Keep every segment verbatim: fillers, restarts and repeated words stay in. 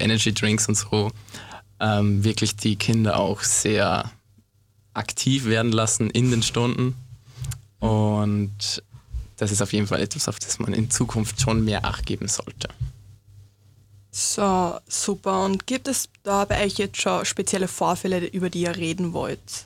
Energy Drinks und so ähm, wirklich die Kinder auch sehr aktiv werden lassen in den Stunden. Und das ist auf jeden Fall etwas, auf das man in Zukunft schon mehr Acht geben sollte. So, super. Und gibt es da bei euch jetzt schon spezielle Vorfälle, über die ihr reden wollt?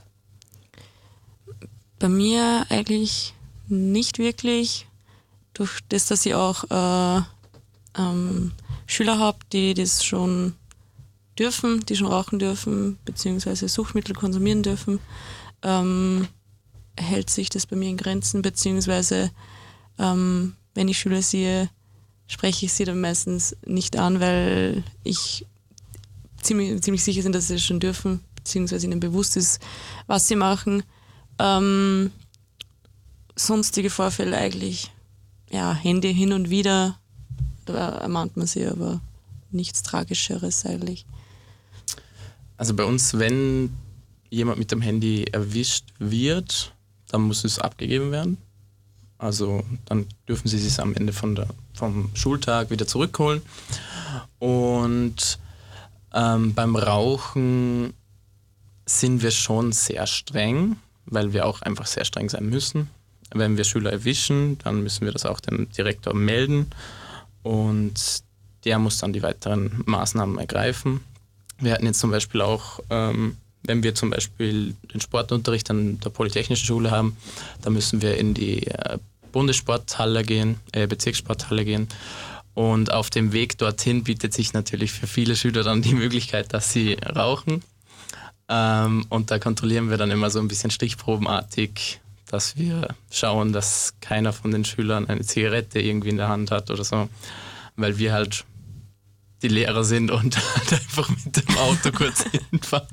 Bei mir eigentlich nicht wirklich. Durch das, dass ich auch äh, ähm, Schüler habe, die das schon dürfen, die schon rauchen dürfen, beziehungsweise Suchtmittel konsumieren dürfen, ähm, hält sich das bei mir in Grenzen, beziehungsweise ähm, wenn ich Schüler sehe, spreche ich sie dann meistens nicht an, weil ich ziemlich, ziemlich sicher bin, dass sie das schon dürfen, beziehungsweise ihnen bewusst ist, was sie machen. Ähm, sonstige Vorfälle eigentlich, ja, Handy hin und wieder, da ermahnt man sie, aber nichts Tragischeres eigentlich. Also bei uns, wenn jemand mit dem Handy erwischt wird, dann muss es abgegeben werden. Also dann dürfen sie es am Ende von der, vom Schultag wieder zurückholen. Und ähm, beim Rauchen sind wir schon sehr streng, weil wir auch einfach sehr streng sein müssen. Wenn wir Schüler erwischen, dann müssen wir das auch dem Direktor melden und der muss dann die weiteren Maßnahmen ergreifen. Wir hatten jetzt zum Beispiel auch, ähm, wenn wir zum Beispiel den Sportunterricht an der Polytechnischen Schule haben, da müssen wir in die äh, Bundessporthalle gehen, äh, Bezirkssporthalle gehen. Und auf dem Weg dorthin bietet sich natürlich für viele Schüler dann die Möglichkeit, dass sie rauchen. Ähm, und da kontrollieren wir dann immer so ein bisschen stichprobenartig, dass wir schauen, dass keiner von den Schülern eine Zigarette irgendwie in der Hand hat oder so, weil wir halt die Lehrer sind und halt einfach mit dem Auto kurz hinfahren.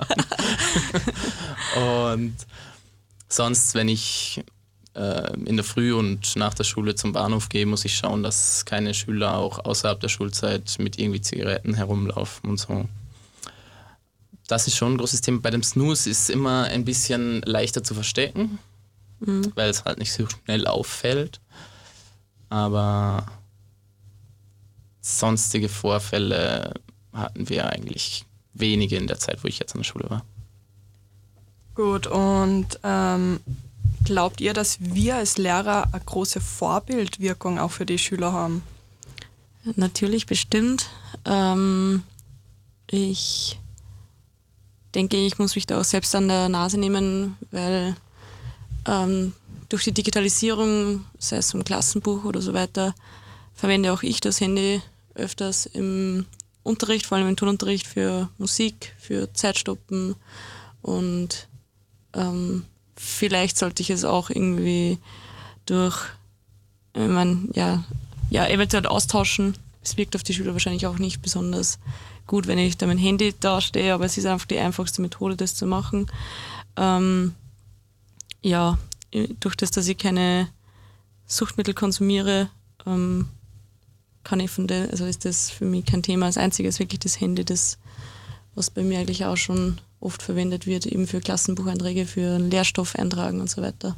Und sonst, wenn ich äh, in der Früh und nach der Schule zum Bahnhof gehe, muss ich schauen, dass keine Schüler auch außerhalb der Schulzeit mit irgendwie Zigaretten herumlaufen und so. Das ist schon ein großes Thema. Bei dem Snus ist es immer ein bisschen leichter zu verstecken, mhm. weil es halt nicht so schnell auffällt. Aber sonstige Vorfälle hatten wir eigentlich wenige in der Zeit, wo ich jetzt an der Schule war. Gut, und ähm, glaubt ihr, dass wir als Lehrer eine große Vorbildwirkung auch für die Schüler haben? Natürlich, bestimmt. Ähm, ich denke, ich muss mich da auch selbst an der Nase nehmen, weil ähm, durch die Digitalisierung, sei es im Klassenbuch oder so weiter, verwende auch ich das Handy öfters im Unterricht, vor allem im Turnunterricht für Musik, für Zeitstoppen und ähm, vielleicht sollte ich es auch irgendwie durch, ich meine, ja, ja, eventuell austauschen. Es wirkt auf die Schüler wahrscheinlich auch nicht besonders gut, wenn ich da mein Handy dastehe, aber es ist einfach die einfachste Methode, das zu machen. Ähm, ja, durch das, dass ich keine Suchtmittel konsumiere, ähm, kann ich von der, also ist das für mich kein Thema. Das Einzige ist wirklich das Handy, das, was bei mir eigentlich auch schon oft verwendet wird, eben für Klassenbucheinträge, für Lehrstoffeintragen und so weiter.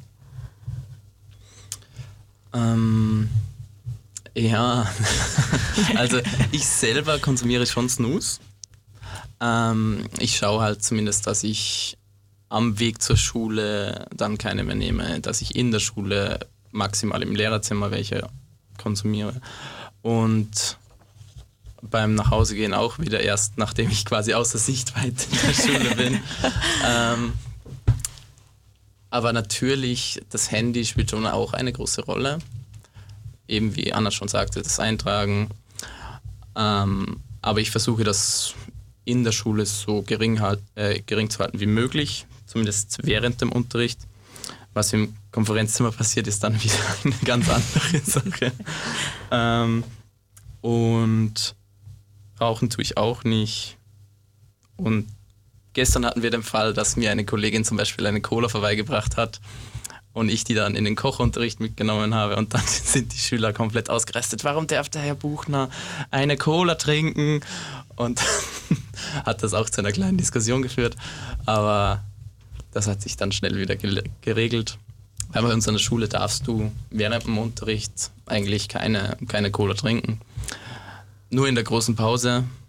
Ähm, ja, also ich selber konsumiere schon Snus. Ähm, ich schaue halt zumindest, dass ich am Weg zur Schule dann keine mehr nehme, dass ich in der Schule maximal im Lehrerzimmer welche konsumiere. Und beim Nachhausegehen auch wieder erst, nachdem ich quasi außer Sichtweite in der Schule bin. ähm, aber natürlich, das Handy spielt schon auch eine große Rolle. Eben wie Anna schon sagte, das Eintragen. Ähm, aber ich versuche das in der Schule so gering, halt, äh, gering zu halten wie möglich, zumindest während dem Unterricht. Was im Konferenzzimmer passiert, ist dann wieder eine ganz andere Sache. ähm, und rauchen tue ich auch nicht. Und gestern hatten wir den Fall, dass mir eine Kollegin zum Beispiel eine Cola vorbeigebracht hat und ich die dann in den Kochunterricht mitgenommen habe und dann sind die Schüler komplett ausgerastet. Warum darf der Herr Buchner eine Cola trinken? Und hat das auch zu einer kleinen Diskussion geführt. Aber das hat sich dann schnell wieder geregelt. Weil bei uns an der Schule darfst du während dem Unterricht eigentlich keine, keine Cola trinken. Nur in der großen Pause,